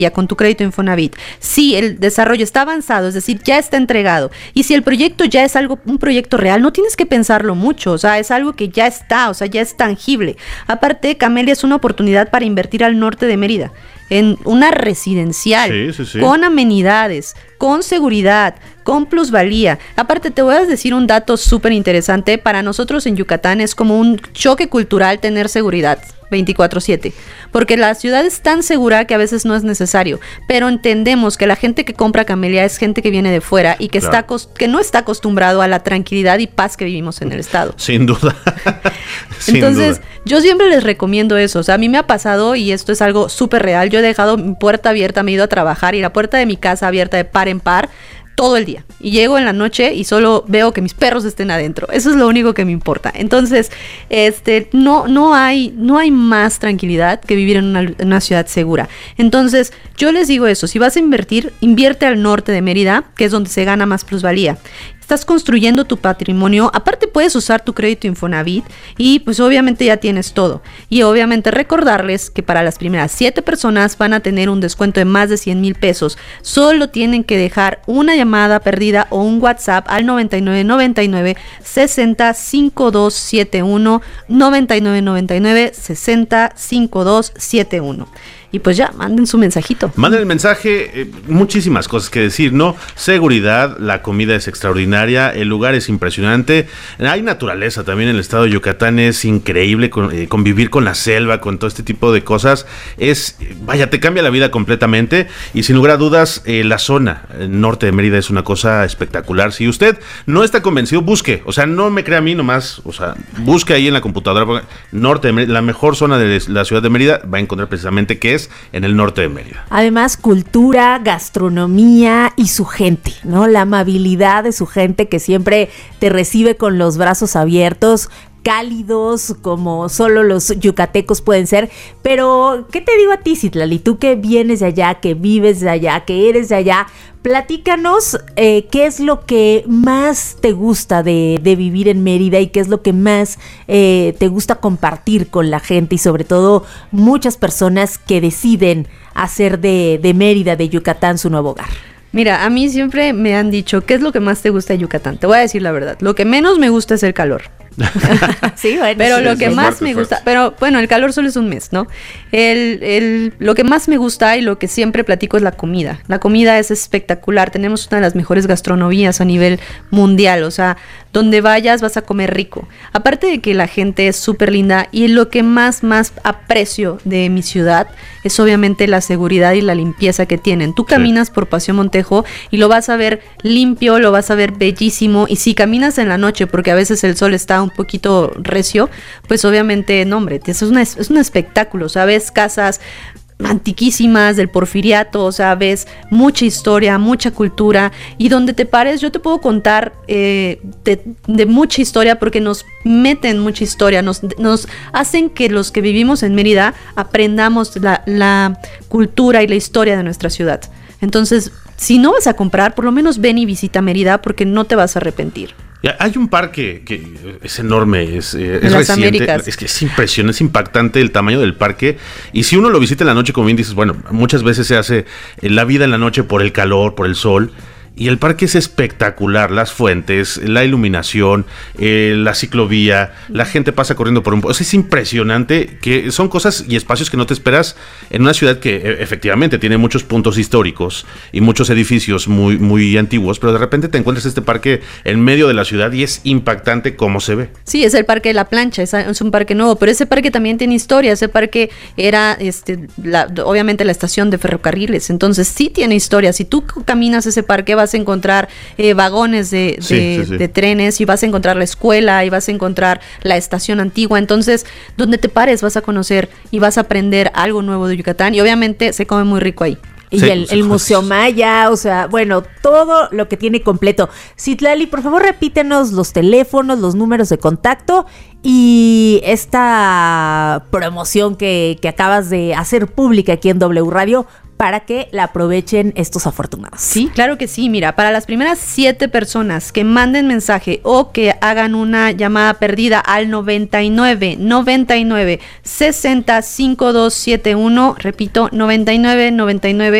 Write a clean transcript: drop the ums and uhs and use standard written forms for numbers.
con tu crédito Infonavit, si el desarrollo está avanzado, es decir, ya está entregado, y si el proyecto ya es un proyecto real, no tienes que pensarlo mucho, o sea, es algo que ya está, o sea, ya es tangible. Aparte, Camelia es una oportunidad para invertir al norte de Mérida, en una residencial, con amenidades, con seguridad, con plusvalía. Aparte, te voy a decir un dato súper interesante. Para nosotros en Yucatán es como un choque cultural tener seguridad 24/7, porque la ciudad es tan segura que a veces no es necesario, pero entendemos que la gente que compra Camelia es gente que viene de fuera y que, que no está acostumbrado a la tranquilidad y paz que vivimos en el estado. Sin duda. Entonces, yo siempre les recomiendo eso. O sea, a mí me ha pasado, y esto es algo súper real, yo he dejado mi puerta abierta, me he ido a trabajar y la puerta de mi casa abierta de par en par todo el día, y llego en la noche y solo veo que mis perros estén adentro. Eso es lo único que me importa. Entonces, no hay más tranquilidad que vivir en una ciudad segura. Entonces, yo les digo eso: si vas a invertir, invierte al norte de Mérida, que es donde se gana más plusvalía. Estás construyendo tu patrimonio, aparte puedes usar tu crédito Infonavit y pues obviamente ya tienes todo. Y obviamente recordarles que para las primeras 7 personas van a tener un descuento de más de 100,000 pesos. Solo tienen que dejar una llamada perdida o un WhatsApp al 9999 60 5271, 9999 60 5271. Y pues ya, manden su mensajito. Manden el mensaje, muchísimas cosas que decir, ¿no? Seguridad, la comida es extraordinaria, el lugar es impresionante, hay naturaleza también en el estado de Yucatán, es increíble convivir con la selva, con todo este tipo de cosas, te cambia la vida completamente, y sin lugar a dudas, la zona norte de Mérida es una cosa espectacular. Si usted no está convencido, busque, o sea, no me crea a mí nomás, o sea, busque ahí en la computadora, norte de Mérida, la mejor zona de la ciudad de Mérida, va a encontrar precisamente que es en el norte de Mérida. Además, cultura, gastronomía y su gente, ¿no? La amabilidad de su gente que siempre te recibe con los brazos abiertos, cálidos como solo los yucatecos pueden ser. Pero, ¿qué te digo a ti, Citlali? Tú que vienes de allá, que vives de allá, que eres de allá, platícanos qué es lo que más te gusta de vivir en Mérida y qué es lo que más te gusta compartir con la gente, y sobre todo muchas personas que deciden hacer de Mérida, de Yucatán, su nuevo hogar. Mira, a mí siempre me han dicho, ¿qué es lo que más te gusta de Yucatán? Te voy a decir la verdad, lo que menos me gusta es el calor. Sí, bueno, pero sí, lo que más me gusta, pero bueno, el calor solo es un mes, ¿no? Lo que más me gusta y lo que siempre platico es la comida. La comida es espectacular, tenemos una de las mejores gastronomías a nivel mundial, o sea, donde vayas vas a comer rico. Aparte de que la gente es súper linda, y lo que más aprecio de mi ciudad es obviamente la seguridad y la limpieza que tienen. Tú caminas por Paseo Montejo y lo vas a ver limpio, lo vas a ver bellísimo, y si caminas en la noche, porque a veces el sol está un poquito recio, pues obviamente, no hombre, es un espectáculo, o sea, ves casas antiquísimas del Porfiriato, o sea, ves mucha historia, mucha cultura, y donde te pares yo te puedo contar de mucha historia, porque nos meten mucha historia, nos hacen que los que vivimos en Mérida aprendamos la cultura y la historia de nuestra ciudad. Entonces, si no vas a comprar, por lo menos ven y visita Mérida, porque no te vas a arrepentir. Hay un parque que es enorme, es reciente, Américas. Es que es impresionante, es impactante el tamaño del parque, y si uno lo visita en la noche, como bien dices, bueno, muchas veces se hace la vida en la noche por el calor, por el sol, y el parque es espectacular, las fuentes, la iluminación, la ciclovía, la gente pasa corriendo por o sea, es impresionante, que son cosas y espacios que no te esperas en una ciudad que efectivamente tiene muchos puntos históricos y muchos edificios muy, muy antiguos, pero de repente te encuentras este parque en medio de la ciudad y es impactante cómo se ve. Sí, es el Parque de la Plancha, es un parque nuevo, pero ese parque también tiene historia. Ese parque era obviamente la estación de ferrocarriles, entonces sí tiene historia. Si tú caminas ese parque vas a encontrar vagones de trenes, y vas a encontrar la escuela, y vas a encontrar la estación antigua. Entonces, donde te pares vas a conocer y vas a aprender algo nuevo de Yucatán, y obviamente se come muy rico ahí. Y sí, el Museo Maya, o sea, bueno, todo lo que tiene completo. Citlali, por favor, repítenos los teléfonos, los números de contacto y esta promoción que acabas de hacer pública aquí en W Radio para que la aprovechen estos afortunados. Sí, claro que sí. Mira, para las primeras 7 personas que manden mensaje o que hagan una llamada perdida al 99 60 5271, repito, 99